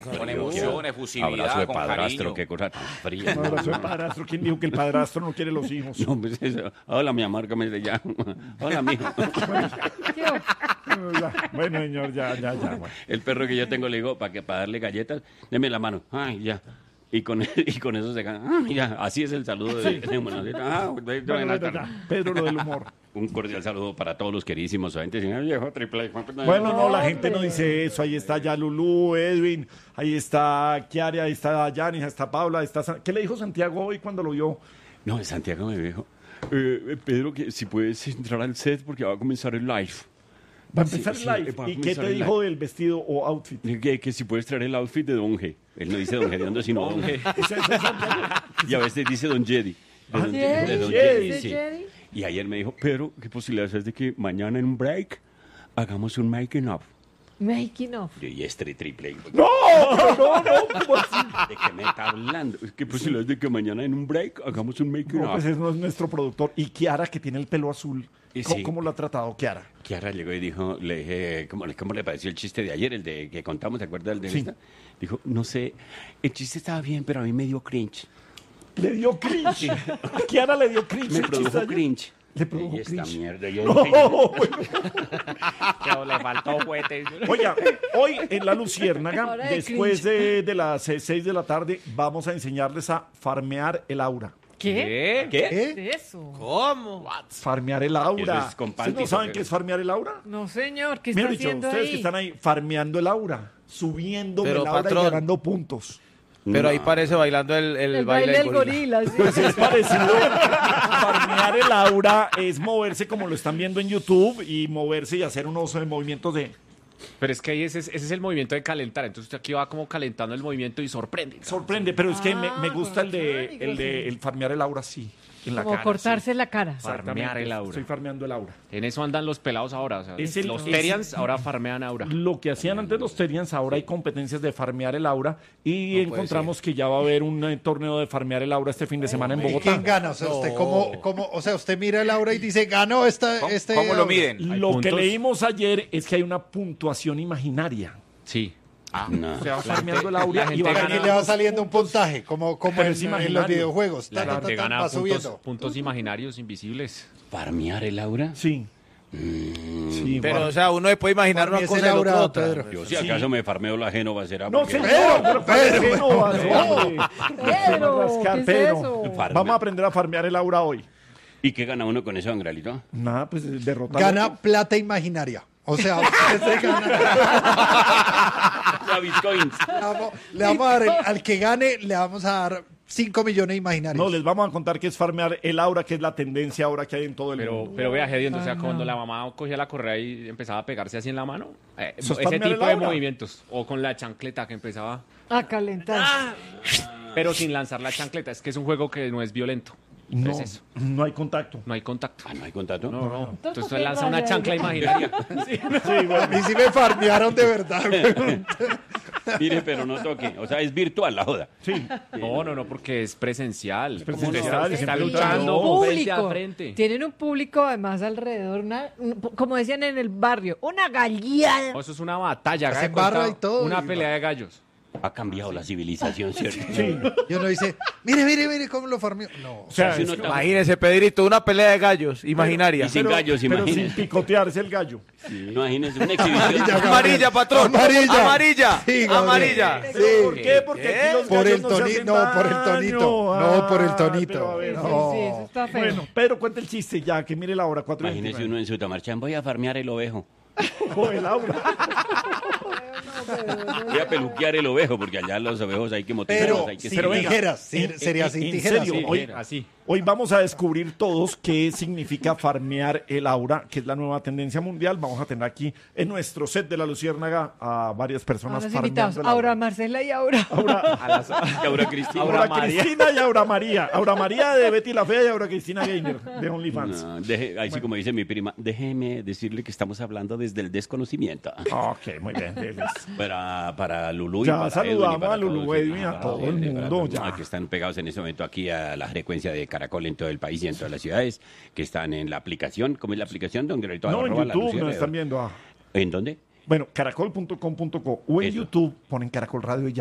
Con emoción, efusividad, Abrazo de con padrastro, cariño. qué cosa tan fría. Un abrazo de padrastro. ¿Quién dijo que el padrastro no quiere los hijos? No, pues eso. Hola, mi amor, ¿cómo se llama? Hola, mijo. Bueno, señor, ya. Bueno. El perro que yo tengo le digo, para darle galletas, deme la mano. Ay, ya. Y con eso se gana. Ah, ya. Así es el saludo de Monacita. Bueno, ya. Pedro, lo del humor. Un cordial saludo para todos los queridísimos oyentes. Señor viejo triple. Bueno, no, la gente no dice eso. Ahí está ya Lulú, Edwin, ahí está Kiara, ahí está Yanis, ahí está Paula, ahí está... ¿Qué le dijo Santiago hoy cuando lo vio? No, Santiago me dijo, Pedro, que si puedes entrar al set porque va a comenzar el live. Va a empezar Sí, el live. va a ¿Y qué comenzar te el dijo live. del vestido o outfit? Que si puedes traer el outfit de Don G. Él no dice Don Gediondo, sino Don G. Ese es Santiago. Y a veces dice Don Jedi. De Don Jedi. Jedi, sí. Y ayer me dijo, Pedro, ¿qué posibilidades es de que mañana en un break hagamos un making of? Making of. Y este triple. No, ¿cómo así? ¿De qué me está hablando? ¿Qué posibilidades de que mañana en un break hagamos un making No, of? pues ese no es nuestro productor. Y Kiara, que tiene el pelo azul. Y ¿Cómo, sí. cómo lo ha tratado Kiara? Kiara llegó y dijo, le dije, ¿cómo le pareció el chiste de ayer, el de que contamos, ¿te acuerdas del de Sí. esta? Dijo, no sé, el chiste estaba bien, pero a mí me dio cringe. Le dio cringe. A Kiara le dio cringe. Me el chiste produjo ayer. cringe. Le produjo Y esta cringe. mierda. Yo No, dije, bueno. Le faltó juguete. Oiga, hoy en La Luciérnaga, Hora de después de las 6 de la tarde, vamos a enseñarles a farmear el aura. ¿Qué? ¿Qué? ¿Qué es eso? ¿Cómo? Farmear el Eso aura. es con ¿Ustedes no panty, saben porque- qué es farmear el aura? No, señor, ¿qué Mira, está dicho, haciendo ustedes ahí? que están ahí farmeando el aura, subiendo Pero, el aura patrón. y ganando puntos. Pero ahí no. parece bailando el baile del gorila. sí. Pues es parecido. Farmear el aura es moverse como lo están viendo en YouTube y moverse y hacer unos movimientos de... Pero es que ahí ese es el movimiento de calentar. Entonces usted aquí va como calentando el movimiento y sorprende. Sorprende, pero es que me gusta con los el farmear el aura así, en la Como cara. cortarse la cara. Farmear el aura. Estoy farmeando el aura. En eso andan los pelados ahora. O sea, Es el- los es- Terians ahora farmean aura. Lo que hacían antes los Terians, ahora hay competencias de farmear el aura y puede encontramos que ya va a haber un torneo de farmear el aura este fin de semana en ¿Y Bogotá. quién gana? O sea, usted o sea, usted mira el aura y dice, ganó este... ¿Cómo lo aura". miden? Lo que puntos? leímos ayer es que hay una puntuación imaginaria. Sí. No. Se va farmeando el aura la y va gente Y ganando. le va saliendo un puntaje, como Pero en, es en los imaginario. videojuegos. La gente gana va puntos, subiendo. puntos imaginarios invisibles. ¿Farmear el aura? Sí. Sí, Pero, guau. o sea, uno puede imaginar una Farmees cosa el y el aura, otro otra. Pedro. Yo, si acaso me farmeo la Génova, será No, porque... señor, pero ¿qué no va a hacer, hombre? Pedro, Rascar, ¿qué es Pedro. eso? Farme- Vamos a aprender a farmear el aura hoy. ¿Y qué gana uno con eso, Angralito? Nada, pues derrotar. Gana plata imaginaria. O sea, usted se gana. A bitcoins. Le vamos a dar, al que gane, le vamos a dar 5 millones imaginarios. No, les vamos a contar qué es farmear el aura, que es la tendencia ahora que hay en todo el mundo. Pero vea, Gediondo, o sea, cuando la mamá cogía la correa y empezaba a pegarse así en la mano, Eso es ese farmear tipo el de aura. movimientos. O con la chancleta que empezaba, A calentar. pero sin lanzar la chancleta. Es que es un juego que no es violento. No, Es eso. no hay contacto. No hay contacto. Ah, ¿no hay contacto? No, no. Entonces ¿por usted qué lanza una raya? chancla imaginaria. A mí sí me farmearon de verdad. güey. Mire, pero no toque. O sea, es virtual la joda. Sí. No, porque es presencial. presencial, Usted está siempre luchando luchando. frente a Público. frente. Tienen un público además alrededor, como decían en el barrio, una galeada. No, eso es una batalla. haga de Hacen barra cuenta, y todo, Una y pelea de gallos. Ha cambiado la civilización, ¿cierto? Sí. Y uno dice, mire cómo lo farmeó. No. O sea, Si es uno que- está- Imagínese, Pedrito, una pelea de gallos imaginaria. Y sin gallos, pero sin imagínese. picotearse el gallo. Imagínese una exhibición. Amarilla, patrón. Amarilla. Amarilla. Sí, Gabriel. Amarilla. Sí. ¿Por qué? Porque aquí los Por gallos el no se tonito, hacen no, por el daño. tonito. No, por el tonito. Pero a ver, Sí, no. sí, eso está feo. Bueno, Pedro, cuenta el chiste ya, que mire la hora, 4:29. Imagínese uno en su tamarchán, voy a farmear el ovejo. O el aura. Voy a peluquear el ovejo, porque allá los ovejos hay que Pero motivarlos, hay que sin Pero venga, tijeras. en- Sería en- sin en tijeras. serio, sí. hoy- Así. Hoy vamos a descubrir todos qué significa farmear el aura, que es la nueva tendencia mundial. Vamos a tener aquí en nuestro set de La Luciérnaga a varias A personas los farmeando invitados, el Aura aura. Marcela y Aura. Y ahora Cristina. Aura Cristina y Aura María. Aura María de Betty la Fea y Aura Cristina Gainer de OnlyFans. No, así como dice mi prima, déjeme decirle que estamos hablando desde el desconocimiento. Ok, muy bien. Para Lulú y Ya para saludamos Edwin y para a Lulú, todos, Edwin, a para todo el para mundo, todo el ya. que están pegados en ese momento aquí a la frecuencia de Caracol en todo el país y en todas las ciudades, que están en la aplicación. ¿Cómo es la aplicación? Donde No, en YouTube nos están viendo. ¿En dónde? Bueno, caracol.com.co o en Eso. YouTube ponen Caracol Radio y ya.